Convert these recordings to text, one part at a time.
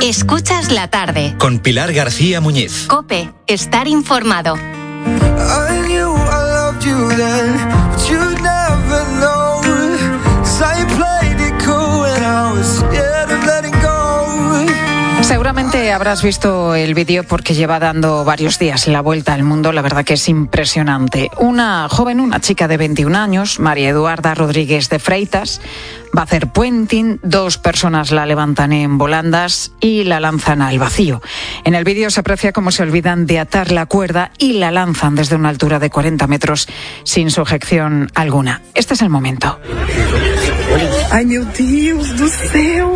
Escuchas la tarde. Con Pilar García Muñiz. COPE. Estar informado. Seguramente habrás visto el vídeo porque lleva dando varios días la vuelta al mundo. La verdad que es impresionante. Una joven, una chica de 21 años, María Eduarda Rodríguez de Freitas, va a hacer puenting. 2 personas la levantan en volandas y la lanzan al vacío. En el vídeo se aprecia cómo se olvidan de atar la cuerda y la lanzan desde una altura de 40 metros sin sujeción alguna. Este es el momento. ¡Ay, meu Dios do céu!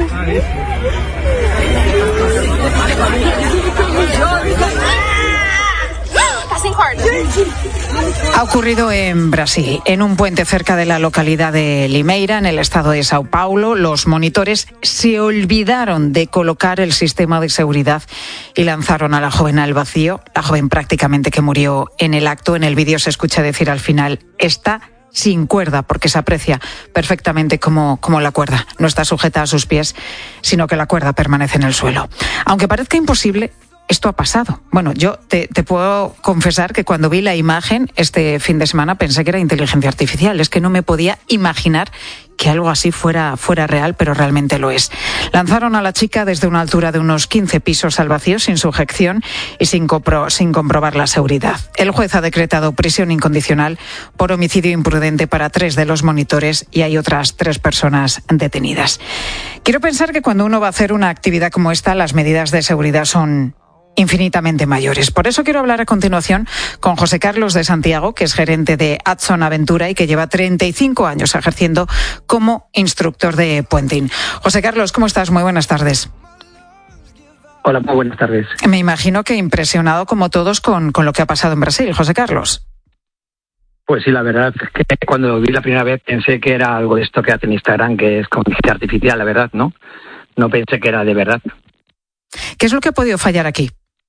Ha ocurrido en Brasil, en un puente cerca de la localidad de Limeira, en el estado de Sao Paulo. Los monitores se olvidaron de colocar el sistema de seguridad y lanzaron a la joven al vacío. La joven prácticamente que murió en el acto. En el vídeo se escucha decir al final: está sin cuerda, porque se aprecia perfectamente cómo la cuerda no está sujeta a sus pies, sino que la cuerda permanece en el suelo. Aunque parezca imposible, esto ha pasado. Bueno, yo te puedo confesar que cuando vi la imagen este fin de semana pensé que era inteligencia artificial. Es que no me podía imaginar que algo así fuera real, pero realmente lo es. Lanzaron a la chica desde una altura de unos 15 pisos al vacío, sin sujeción y sin comprobar la seguridad. El juez ha decretado prisión incondicional por homicidio imprudente para 3 de los monitores y hay otras 3 personas detenidas. Quiero pensar que cuando uno va a hacer una actividad como esta, las medidas de seguridad son infinitamente mayores. Por eso quiero hablar a continuación con José Carlos de Santiago, que es gerente de Adson Aventura y que lleva 35 años ejerciendo como instructor de puenting. José Carlos, ¿cómo estás? Muy buenas tardes. Hola, muy buenas tardes. Me imagino que impresionado como todos con lo que ha pasado en Brasil, José Carlos. Pues sí, la verdad es que cuando lo vi la primera vez pensé que era algo de esto que hace en Instagram, que es con inteligencia artificial, la verdad, ¿no? No pensé que era de verdad. ¿Qué es lo que ha podido fallar aquí?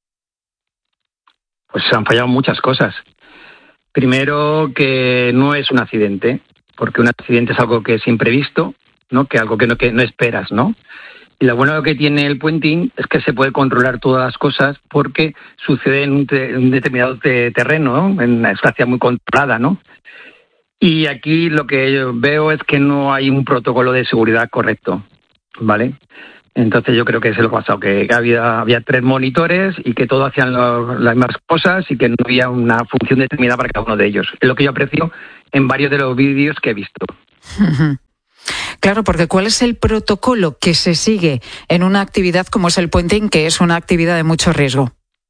Pues se han fallado muchas cosas. Primero, que no es un accidente, porque un accidente es algo que es imprevisto, ¿no? Que algo que no esperas, ¿no? Y lo bueno que tiene el puenting es que se puede controlar todas las cosas porque sucede en un determinado terreno, ¿no? En una estancia muy controlada, ¿no? Y aquí lo que yo veo es que no hay un protocolo de seguridad correcto, ¿vale? Entonces yo creo que es lo que ha pasado, que había 3 monitores y que todos hacían las mismas cosas y que no había una función determinada para cada uno de ellos. Es lo que yo aprecio en varios de los vídeos que he visto. Claro, porque ¿cuál es el protocolo que se sigue en una actividad como es el puenting, que es una actividad de mucho riesgo?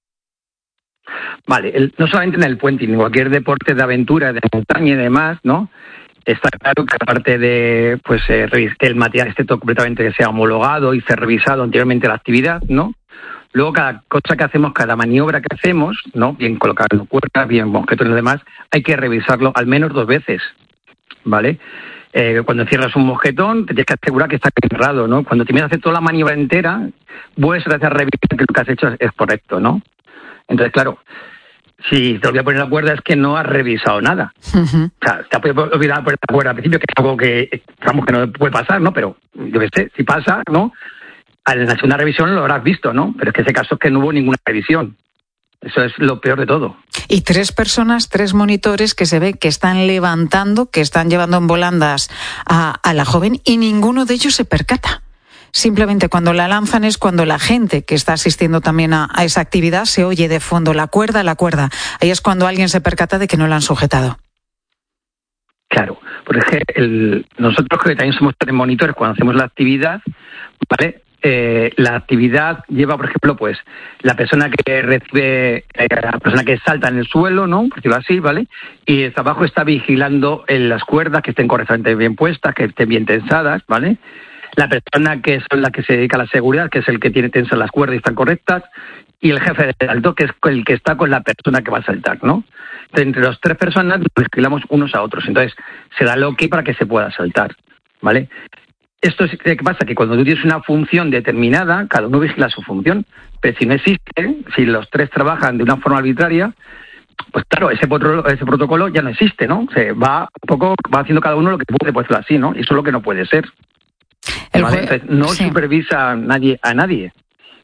Vale, no solamente en el puenting, en cualquier deporte de aventura, de montaña y demás, ¿no? Está claro que aparte de que el material esté todo completamente que sea homologado y ser revisado anteriormente la actividad, ¿no? Luego cada cosa que hacemos, cada maniobra que hacemos, ¿no? Bien colocando cuerdas, bien objetos y lo demás, hay que revisarlo al menos 2 veces, ¿vale? Cuando cierras un mojetón, te tienes que asegurar que está cerrado, ¿no? Cuando terminas de hacer toda la maniobra entera, vuelves a revisar que lo que has hecho es correcto, ¿no? Entonces, claro, si te olvidas poner la cuerda es que no has revisado nada. Uh-huh. O sea, te has olvidado poner la cuerda al principio, que es algo que, digamos, que no puede pasar, ¿no? Pero, yo qué sé, si pasa, ¿no? En la segunda revisión lo habrás visto, ¿no? Pero es que ese caso es que no hubo ninguna revisión. Eso es lo peor de todo. Y 3 personas, 3 monitores que se ve que están levantando, que están llevando en volandas a la joven y ninguno de ellos se percata. Simplemente cuando la lanzan es cuando la gente que está asistiendo también a esa actividad se oye de fondo la cuerda. Ahí es cuando alguien se percata de que no la han sujetado. Claro, porque nosotros que también somos 3 monitores cuando hacemos la actividad, ¿vale? La actividad lleva, por ejemplo, pues la persona que recibe, la persona que salta en el suelo, ¿no? Por decirlo así, ¿vale? Y desde abajo está vigilando las cuerdas que estén correctamente bien puestas, que estén bien tensadas, ¿vale? La persona que es la que se dedica a la seguridad, que es el que tiene tensas las cuerdas y están correctas, y el jefe de salto, que es el que está con la persona que va a saltar, ¿no? Entonces, entre las 3 personas nos vigilamos unos a otros. Entonces, se da el ok para que se pueda saltar, ¿vale? Esto es ¿qué pasa? Que cuando tú tienes una función determinada, cada uno vigila su función. Pero si no existe, si los 3 trabajan de una forma arbitraria, pues claro, ese protocolo ya no existe, ¿no? Va haciendo cada uno lo que puede, por decirlo así, ¿no? Y eso es lo que no puede ser. ¿Vale? Entonces, no supervisa a nadie.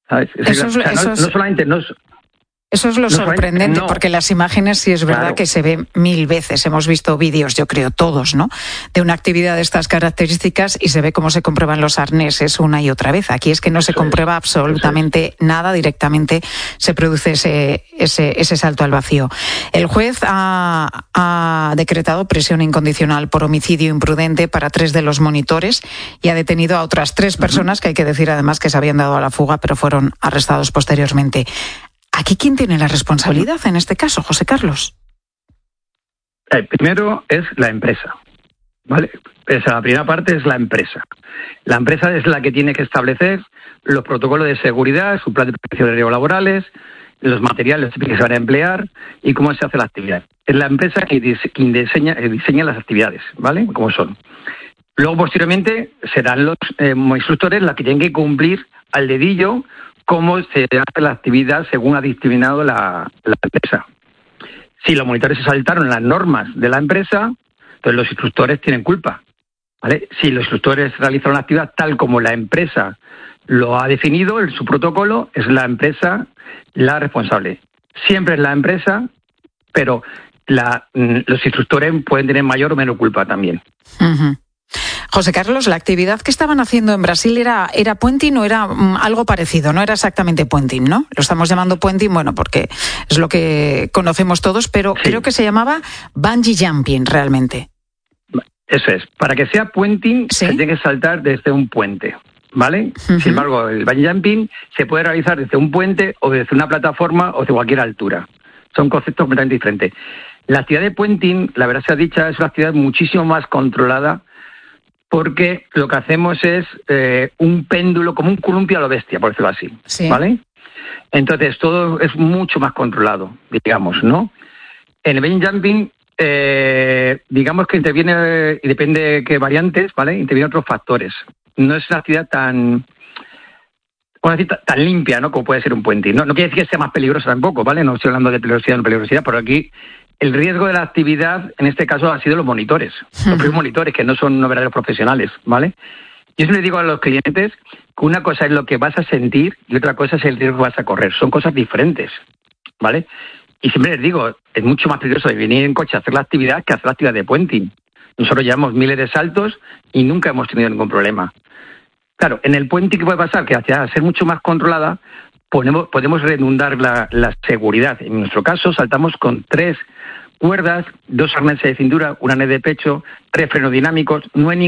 ¿sabes? No solamente... Eso es lo sorprendente, porque las imágenes sí es verdad que se ven 1000 veces. Hemos visto vídeos, yo creo todos, ¿no?, de una actividad de estas características y se ve cómo se comprueban los arneses una y otra vez. Aquí es que no se comprueba absolutamente nada, directamente se produce ese salto al vacío. El juez ha decretado prisión incondicional por homicidio imprudente para 3 de los monitores y ha detenido a otras 3 personas que hay que decir además que se habían dado a la fuga pero fueron arrestados posteriormente. ¿Aquí quién tiene la responsabilidad en este caso, José Carlos? Primero es la empresa, ¿vale? La primera parte es la empresa. La empresa es la que tiene que establecer los protocolos de seguridad, su plan de protección de riesgos laborales, los materiales que se van a emplear y cómo se hace la actividad. Es la empresa quien diseña las actividades, ¿vale? Como son. Luego, posteriormente, serán los instructores los que tienen que cumplir al dedillo cómo se hace la actividad según ha dictaminado la empresa. Si los monitores se saltaron las normas de la empresa, entonces los instructores tienen culpa, ¿vale? Si los instructores realizaron la actividad tal como la empresa lo ha definido, su protocolo, es la empresa la responsable. Siempre es la empresa, pero los instructores pueden tener mayor o menor culpa también. Uh-huh. José Carlos, la actividad que estaban haciendo en Brasil era puenting o era algo parecido, no era exactamente puenting, ¿no? Lo estamos llamando puenting, bueno, porque es lo que conocemos todos, pero sí, creo que se llamaba bungee jumping realmente. Eso es, para que sea puenting se tiene que saltar desde un puente, ¿vale? Uh-huh. Sin embargo, el bungee jumping se puede realizar desde un puente o desde una plataforma o de cualquier altura. Son conceptos completamente diferentes. La actividad de puenting, la verdad sea dicha, es una actividad muchísimo más controlada, porque lo que hacemos es un péndulo, como un columpio a lo bestia, por decirlo así, sí, ¿vale? Entonces, todo es mucho más controlado, digamos, ¿no? En el bungee jumping, digamos que interviene, y depende de qué variantes, ¿vale? Intervienen otros factores. No es una actividad tan limpia, ¿no?, como puede ser un puenting. No quiere decir que sea más peligrosa tampoco, ¿vale? No estoy hablando de peligrosidad o no peligrosidad, pero aquí el riesgo de la actividad, en este caso, ha sido los monitores. Los propios monitores, que no son verdaderos profesionales, ¿vale? Yo siempre digo a los clientes que una cosa es lo que vas a sentir y otra cosa es el riesgo que vas a correr. Son cosas diferentes, ¿vale? Y siempre les digo, es mucho más peligroso de venir en coche a hacer la actividad que hacer la actividad de puenting. Nosotros llevamos miles de saltos y nunca hemos tenido ningún problema. Claro, en el puenting, ¿qué puede pasar? Que al ser mucho más controlada, podemos redundar la seguridad. En nuestro caso, saltamos con 3 cuerdas, 2 arneses de cintura, un arnés de pecho, 3 frenos dinámicos. No hay